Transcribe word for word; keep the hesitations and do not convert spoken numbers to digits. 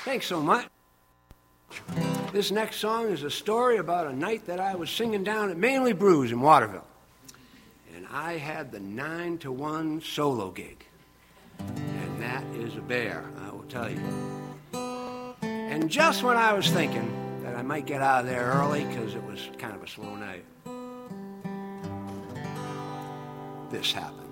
Thanks so much. This next song is a story about a night that I was singing down at Mainly Brews in Waterville. And I had the nine to one solo gig. And that is a bear, I will tell you. And just when I was thinking that I might get out of there early because it was kind of a slow night, this happened.